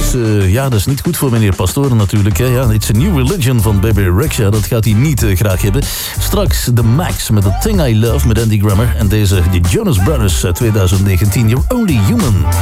dat is niet goed voor meneer Pastoor natuurlijk. Hè. Ja, It's a New Religion van Baby Rexha, dat gaat hij niet graag hebben. Straks The Max met The Thing I Love met Andy Grammer. En deze, de Jonas Brothers uit 2019, You're Only Human.